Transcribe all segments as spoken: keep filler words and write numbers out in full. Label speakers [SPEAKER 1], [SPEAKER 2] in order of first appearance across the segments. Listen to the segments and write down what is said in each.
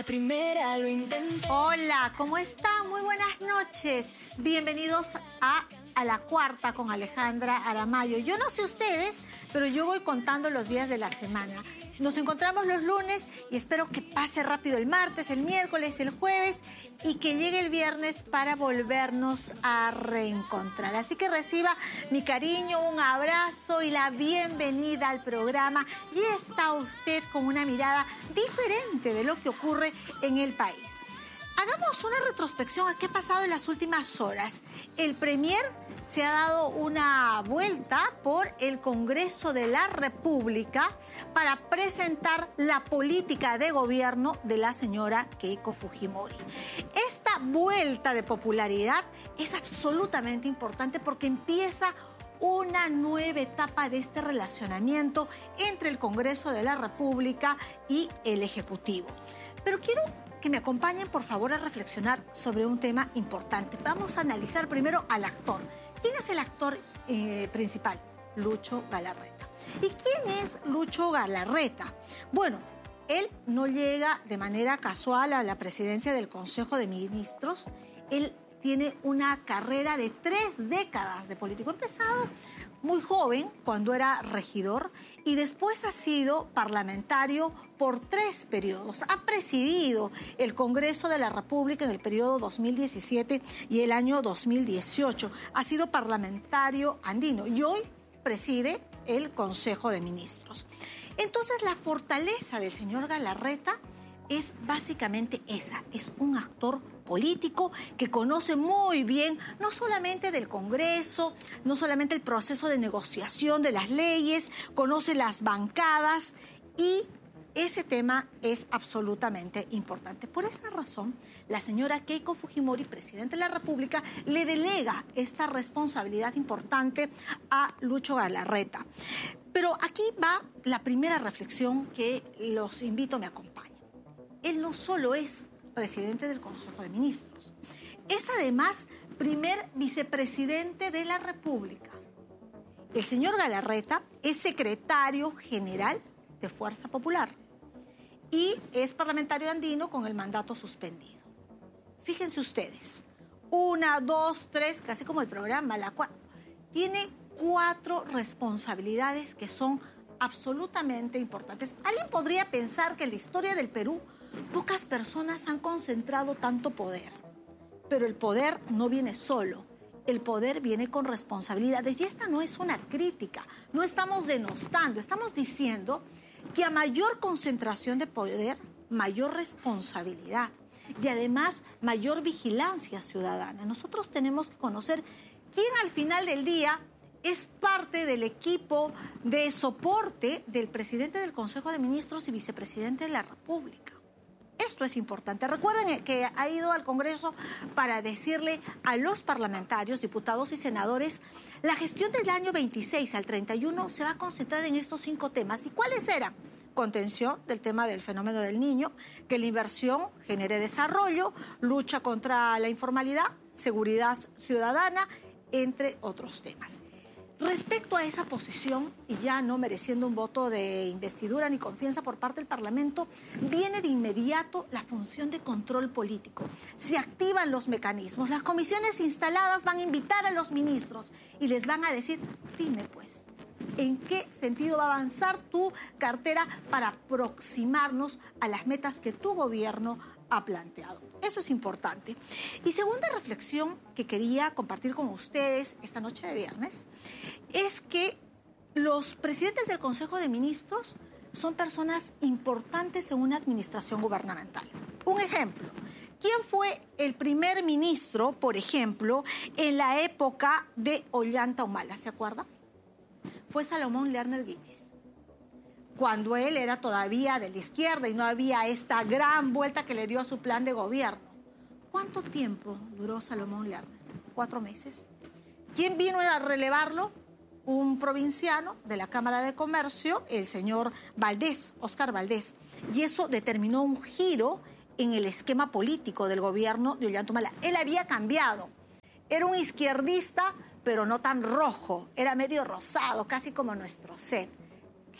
[SPEAKER 1] Primera lo intenté.
[SPEAKER 2] Hola, ¿cómo están? Muy buenas noches. Bienvenidos a, a La Cuarta con Alejandra Aramayo. Yo no sé ustedes, pero yo voy contando los días de la semana. Nos encontramos los lunes y espero que pase rápido el martes, el miércoles, el jueves y que llegue el viernes para volvernos a reencontrar. Así que reciba mi cariño, un abrazo y la bienvenida al programa. Y está usted con una mirada diferente de lo que ocurre en el país. Hagamos una retrospección a qué ha pasado en las últimas horas. El Premier se ha dado una vuelta por el Congreso de la República para presentar la política de gobierno de la señora Keiko Fujimori. Esta vuelta de popularidad es absolutamente importante porque empieza una nueva etapa de este relacionamiento entre el Congreso de la República y el Ejecutivo. Pero quiero que me acompañen, por favor, a reflexionar sobre un tema importante. Vamos a analizar primero al actor. ¿Quién es el actor eh, principal? Lucho Galarreta. ¿Y quién es Lucho Galarreta? Bueno, él no llega de manera casual a la presidencia del Consejo de Ministros. Él tiene una carrera de tres décadas de político. Ha empezado muy joven, cuando era regidor, y después ha sido parlamentario por tres periodos. Ha presidido el Congreso de la República en el periodo dos mil diecisiete y el año dos mil dieciocho. Ha sido parlamentario andino y hoy preside el Consejo de Ministros. Entonces, la fortaleza del señor Galarreta es básicamente esa, es un actor político que conoce muy bien no solamente del Congreso, no solamente el proceso de negociación de las leyes, conoce las bancadas y ese tema es absolutamente importante. Por esa razón, la señora Keiko Fujimori, presidenta de la República, le delega esta responsabilidad importante a Lucho Galarreta. Pero aquí va la primera reflexión que los invito a me acompañen. Él no solo es presidente del Consejo de Ministros, es además primer vicepresidente de la República. El señor Galarreta es secretario general de Fuerza Popular y es parlamentario andino con el mandato suspendido. Fíjense ustedes, una, dos, tres, casi como el programa, la cuatro. Tiene cuatro responsabilidades que son absolutamente importantes. Alguien podría pensar que en la historia del Perú pocas personas han concentrado tanto poder, pero el poder no viene solo, el poder viene con responsabilidades y esta no es una crítica, no estamos denostando, estamos diciendo que a mayor concentración de poder, mayor responsabilidad y además mayor vigilancia ciudadana. Nosotros tenemos que conocer quién al final del día es parte del equipo de soporte del presidente del Consejo de Ministros y vicepresidente de la República. Esto es importante. Recuerden que ha ido al Congreso para decirle a los parlamentarios, diputados y senadores, la gestión del año veintiséis al treinta y uno se va a concentrar en estos cinco temas. ¿Y cuáles eran? Contención del tema del fenómeno del niño, que la inversión genere desarrollo, lucha contra la informalidad, seguridad ciudadana, entre otros temas. Respecto a esa posición, y ya no mereciendo un voto de investidura ni confianza por parte del Parlamento, viene de inmediato la función de control político. Se activan los mecanismos. Las comisiones instaladas van a invitar a los ministros y les van a decir, dime pues, ¿en qué sentido va a avanzar tu cartera para aproximarnos a las metas que tu gobierno ha planteado? Eso es importante. Y segunda reflexión que quería compartir con ustedes esta noche de viernes es que los presidentes del Consejo de Ministros son personas importantes en una administración gubernamental. Un ejemplo, ¿quién fue el primer ministro, por ejemplo, en la época de Ollanta Humala? ¿Se acuerdan? Fue Salomón Lerner Guitis, cuando él era todavía de la izquierda y no había esta gran vuelta que le dio a su plan de gobierno. ¿Cuánto tiempo duró Salomón Lerner? ¿Cuatro meses? ¿Quién vino a relevarlo? Un provinciano de la Cámara de Comercio, el señor Valdés, Óscar Valdés. Y eso determinó un giro en el esquema político del gobierno de Ollanta Humala. Él había cambiado. Era un izquierdista, pero no tan rojo. Era medio rosado, casi como nuestro set.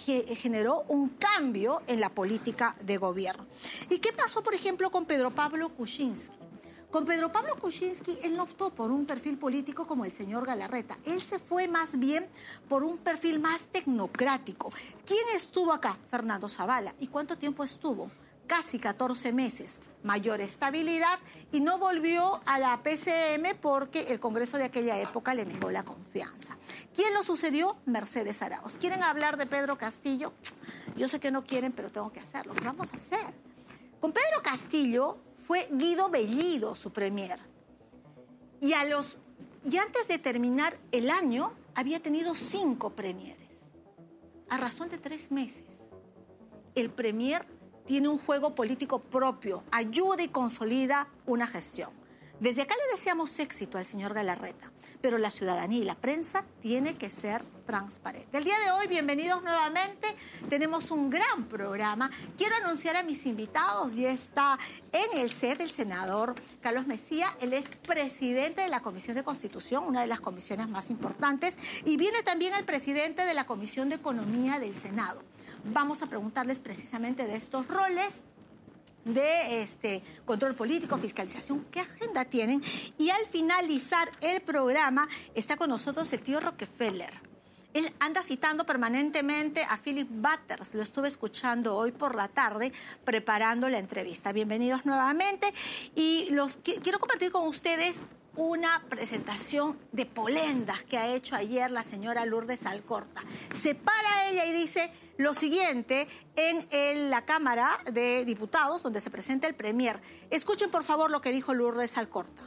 [SPEAKER 2] que generó un cambio en la política de gobierno. ¿Y qué pasó, por ejemplo, con Pedro Pablo Kuczynski? Con Pedro Pablo Kuczynski, él no optó por un perfil político como el señor Galarreta. Él se fue más bien por un perfil más tecnocrático. ¿Quién estuvo acá? Fernando Zavala. ¿Y cuánto tiempo estuvo? Casi catorce meses. Mayor estabilidad y no volvió a la P C M porque el Congreso de aquella época le negó la confianza. ¿Quién lo sucedió? Mercedes Arauz. ¿Quieren hablar de Pedro Castillo? Yo sé que no quieren, pero tengo que hacerlo. ¿Qué vamos a hacer? Con Pedro Castillo fue Guido Bellido su premier. Y, a los, y antes de terminar el año, había tenido cinco premieres. A razón de tres meses. El premier tiene un juego político propio, ayuda y consolida una gestión. Desde acá le deseamos éxito al señor Galarreta, pero la ciudadanía y la prensa tiene que ser transparente. El día de hoy, bienvenidos nuevamente, tenemos un gran programa. Quiero anunciar a mis invitados, y está en el set el senador Carlos Mejía, él es presidente de la Comisión de Constitución, una de las comisiones más importantes, y viene también el presidente de la Comisión de Economía del Senado. Vamos a preguntarles precisamente de estos roles de este control político, fiscalización, qué agenda tienen. Y al finalizar el programa está con nosotros el tío Rockefeller. Él anda citando permanentemente a Philip Butters. Lo estuve escuchando hoy por la tarde preparando la entrevista. Bienvenidos nuevamente. Y los quiero compartir con ustedes una presentación de polendas que ha hecho ayer la señora Lourdes Alcorta. Se para ella y dice lo siguiente en, en la Cámara de Diputados, donde se presenta el Premier. Escuchen, por favor, lo que dijo Lourdes Alcorta.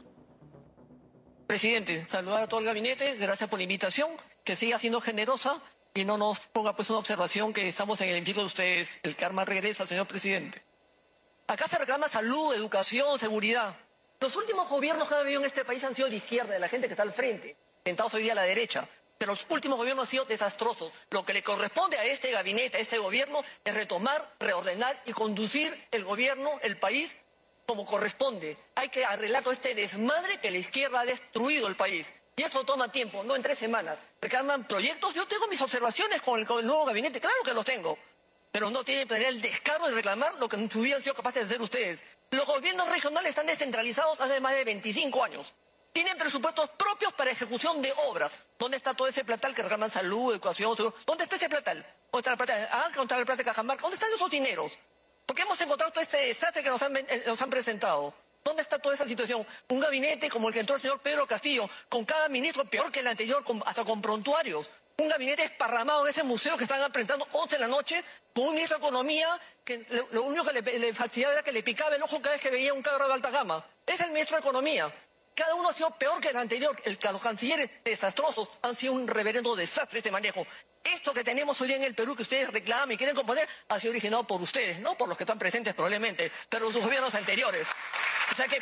[SPEAKER 3] Presidente, saludar a todo el gabinete, gracias por la invitación, que siga siendo generosa y no nos ponga pues una observación que estamos en el hemiciclo de ustedes, el karma regresa, señor presidente. Acá se reclama salud, educación, seguridad. Los últimos gobiernos que ha habido en este país han sido de izquierda, de la gente que está al frente, sentados hoy día a la derecha. Pero los últimos gobiernos han sido desastrosos. Lo que le corresponde a este gabinete, a este gobierno, es retomar, reordenar y conducir el gobierno, el país, como corresponde. Hay que arreglar todo este desmadre que la izquierda ha destruido el país. Y eso toma tiempo, no en tres semanas. Reclaman proyectos. Yo tengo mis observaciones con el, con el nuevo gabinete, claro que los tengo. Pero no tienen que tener el descaro de reclamar lo que en su vida han sido capaces de hacer ustedes. Los gobiernos regionales están descentralizados hace más de veinticinco años. Tienen presupuestos propios para ejecución de obras. ¿Dónde está todo ese platal que reclaman salud, educación, seguro? ¿Dónde está ese platal? ¿Dónde está el platal? Ah, encontrar el platal de Cajamarca. ¿Dónde están esos dineros? Porque hemos encontrado todo este desastre que nos han, nos han presentado. ¿Dónde está toda esa situación? Un gabinete como el que entró el señor Pedro Castillo, con cada ministro peor que el anterior, con, hasta con prontuarios. Un gabinete esparramado en ese museo que están presentando once de la noche, con un ministro de Economía que lo, lo único que le, le fastidiaba era que le picaba el ojo cada vez que veía un carro de alta gama. Es el ministro de Economía. Cada uno ha sido peor que el anterior. El, los cancilleres desastrosos han sido un reverendo desastre este manejo. Esto que tenemos hoy día en el Perú, que ustedes reclaman y quieren componer, ha sido originado por ustedes, no por los que están presentes probablemente, pero sus gobiernos anteriores. O sea que,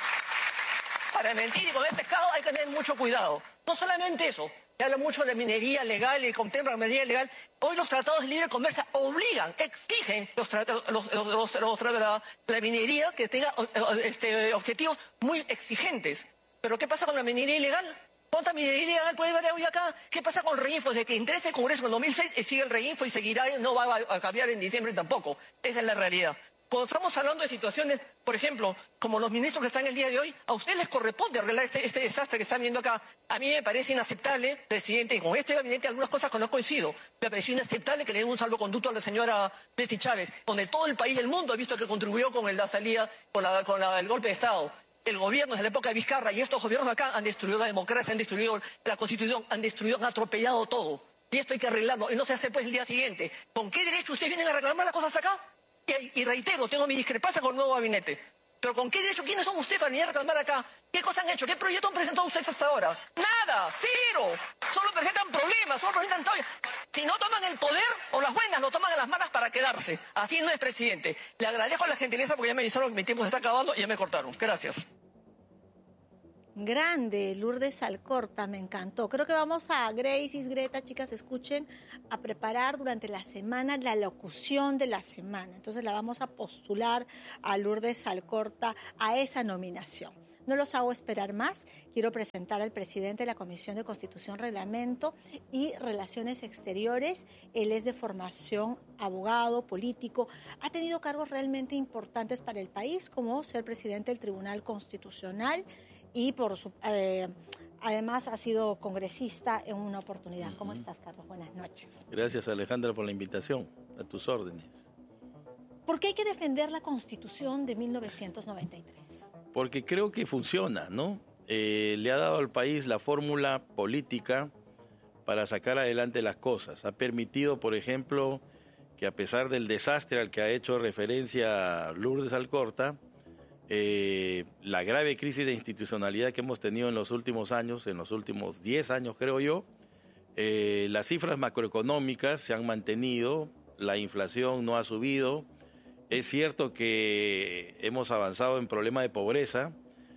[SPEAKER 3] para mentir y comer pescado hay que tener mucho cuidado. No solamente eso, se habla mucho de minería legal y contempla la minería legal. Hoy los tratados de libre comercio obligan, exigen los tratados, los, los, los, los, la, la minería que tenga este, objetivos muy exigentes. Pero ¿qué pasa con la minería ilegal? ¿Cuánta minería ilegal puede haber hoy acá? ¿Qué pasa con el reinfo? Desde que entré a este Congreso en el dos mil seis sigue el reinfo y seguirá, no va a cambiar en diciembre tampoco. Esa es la realidad. Cuando estamos hablando de situaciones, por ejemplo, como los ministros que están el día de hoy, a ustedes les corresponde arreglar este, este desastre que están viendo acá. A mí me parece inaceptable, presidente, y con este gabinete algunas cosas con las que no coincido. Me parece inaceptable que le den un salvoconducto a la señora Betty Chávez, donde todo el país y el mundo ha visto que contribuyó con el, la salida, con, la, con la, el golpe de Estado. El gobierno desde la época de Vizcarra y estos gobiernos acá han destruido la democracia, han destruido la Constitución, han destruido, han atropellado todo. Y esto hay que arreglarlo. Y no se hace pues el día siguiente. ¿Con qué derecho ustedes vienen a reclamar las cosas acá? Y, y reitero, tengo mi discrepancia con el nuevo gabinete. Pero ¿con qué derecho? ¿Quiénes son ustedes para venir a reclamar acá? ¿Qué cosas han hecho? ¿Qué proyecto han presentado ustedes hasta ahora? ¡Nada! ¡Cero! Solo presentan problemas, solo presentan todo. Si no toman el poder o las buenas, lo toman a las malas para quedarse. Así no es, presidente. Le agradezco la gentileza porque ya me avisaron que mi tiempo se está acabando y ya me cortaron. Gracias.
[SPEAKER 2] Grande, Lourdes Alcorta, me encantó. Creo que vamos a, Gracie, Greta, chicas, escuchen, a preparar durante la semana la locución de la semana. Entonces la vamos a postular a Lourdes Alcorta a esa nominación. No los hago esperar más. Quiero presentar al presidente de la Comisión de Constitución, Reglamento y Relaciones Exteriores. Él es de formación abogado, político. Ha tenido cargos realmente importantes para el país, como ser presidente del Tribunal Constitucional y por su... Eh, Además, ha sido congresista en una oportunidad. ¿Cómo estás, Carlos? Buenas noches.
[SPEAKER 4] Gracias, Alejandra, por la invitación. A tus órdenes.
[SPEAKER 2] ¿Por qué hay que defender la Constitución de mil novecientos noventa y tres?
[SPEAKER 4] Porque creo que funciona, ¿no? Eh, le ha dado al país la fórmula política para sacar adelante las cosas. Ha permitido, por ejemplo, que a pesar del desastre al que ha hecho referencia Lourdes Alcorta, Eh, la grave crisis de institucionalidad que hemos tenido en los últimos años, en los últimos diez años creo yo, eh, las cifras macroeconómicas se han mantenido, la inflación no ha subido, es cierto que hemos avanzado en problema de pobreza,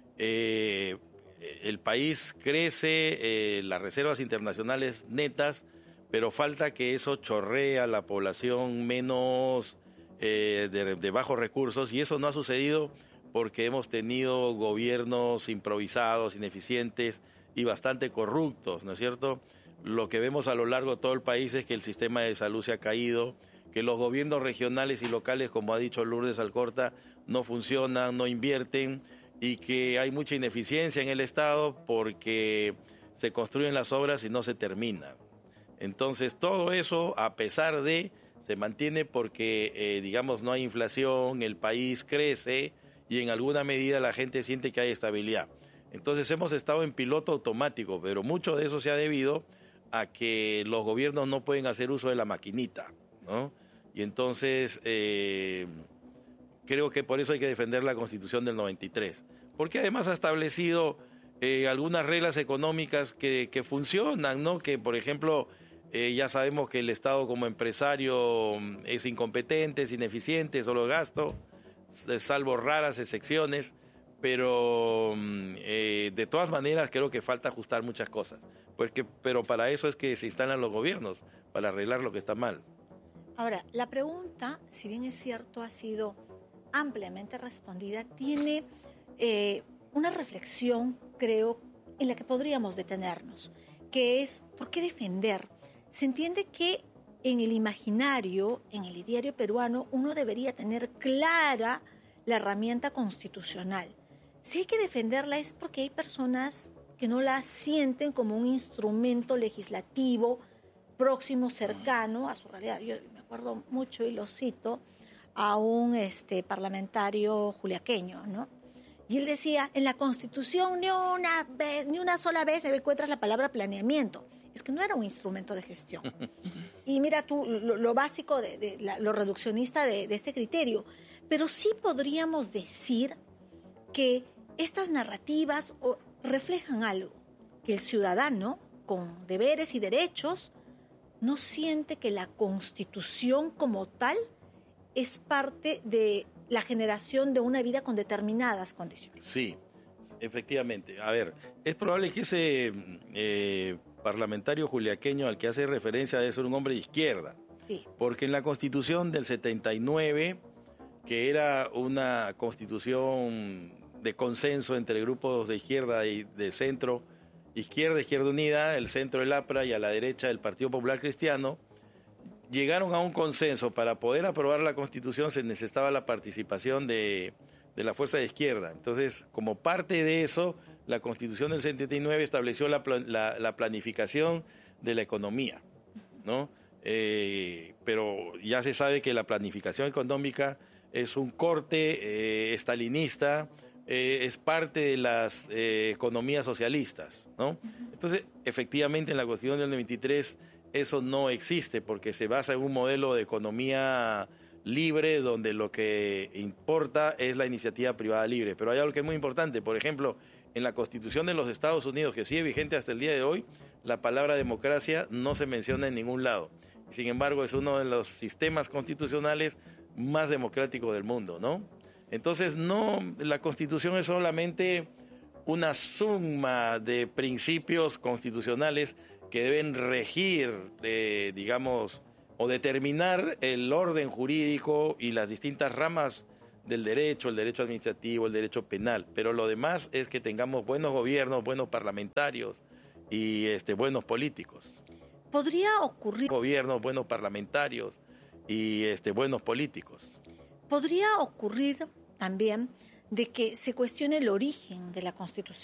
[SPEAKER 4] eh, el país crece, eh, las reservas internacionales netas, pero falta que eso chorree a la población menos eh, de, de bajos recursos, y eso no ha sucedido porque hemos tenido gobiernos improvisados, ineficientes y bastante corruptos, ¿no es cierto? Lo que vemos a lo largo de todo el país es que el sistema de salud se ha caído, que los gobiernos regionales y locales, como ha dicho Lourdes Alcorta, no funcionan, no invierten, y que hay mucha ineficiencia en el Estado porque se construyen las obras y no se terminan. Entonces, todo eso, a pesar de, se mantiene porque, eh, digamos, no hay inflación, el país crece, y en alguna medida la gente siente que hay estabilidad. Entonces hemos estado en piloto automático, pero mucho de eso se ha debido a que los gobiernos no pueden hacer uso de la maquinita, ¿no? Y entonces eh, creo que por eso hay que defender la Constitución del noventa y tres, porque además ha establecido eh, algunas reglas económicas que, que funcionan, ¿no? Que, por ejemplo, eh, ya sabemos que el Estado como empresario es incompetente, es ineficiente, solo gasto, salvo raras excepciones, pero eh, de todas maneras creo que falta ajustar muchas cosas, porque, pero para eso es que se instalan los gobiernos, para arreglar lo que está mal.
[SPEAKER 2] Ahora, la pregunta, si bien es cierto, ha sido ampliamente respondida, tiene eh, una reflexión, creo, en la que podríamos detenernos, que es, ¿por qué defender? Se entiende que en el imaginario, en el ideario peruano, uno debería tener clara la herramienta constitucional. Si hay que defenderla es porque hay personas que no la sienten como un instrumento legislativo próximo, cercano a su realidad. Yo me acuerdo mucho, y lo cito, a un este, parlamentario juliaqueño, ¿no? Y él decía, en la Constitución ni una vez, ni una sola vez encuentras la palabra planeamiento. Es que no era un instrumento de gestión. Y mira tú, lo, lo básico, de, de la, lo reduccionista de, de este criterio. Pero sí podríamos decir que estas narrativas o, reflejan algo, que el ciudadano, con deberes y derechos, no siente que la Constitución como tal es parte de la generación de una vida con determinadas condiciones.
[SPEAKER 4] Sí, efectivamente. A ver, es probable que ese eh, parlamentario juliaqueño al que hace referencia debe ser un hombre de izquierda.
[SPEAKER 2] Sí.
[SPEAKER 4] Porque en la Constitución del setenta y nueve, que era una constitución de consenso entre grupos de izquierda y de centro, izquierda, Izquierda Unida, el centro del A P R A y a la derecha el Partido Popular Cristiano, llegaron a un consenso. Para poder aprobar la Constitución se necesitaba la participación de, de la fuerza de izquierda. Entonces, como parte de eso, la Constitución del setenta y nueve estableció la, la, la planificación de la economía, ¿no? Eh, pero ya se sabe que la planificación económica es un corte eh, estalinista, eh, es parte de las eh, economías socialistas, ¿no? Entonces, efectivamente, en la Constitución del noventa y tres eso no existe, porque se basa en un modelo de economía libre donde lo que importa es la iniciativa privada libre. Pero hay algo que es muy importante. Por ejemplo, en la Constitución de los Estados Unidos, que sigue vigente hasta el día de hoy, la palabra democracia no se menciona en ningún lado. Sin embargo, es uno de los sistemas constitucionales más democráticos del mundo, ¿no? Entonces, no, la Constitución es solamente una suma de principios constitucionales que deben regir, eh, digamos, o determinar el orden jurídico y las distintas ramas del derecho, el derecho administrativo, el derecho penal, pero lo demás es que tengamos buenos gobiernos, buenos parlamentarios y este, buenos políticos.
[SPEAKER 2] ¿Podría ocurrir,
[SPEAKER 4] Gobiernos, buenos parlamentarios y este, buenos políticos.
[SPEAKER 2] podría ocurrir también de que se cuestione el origen de la Constitución?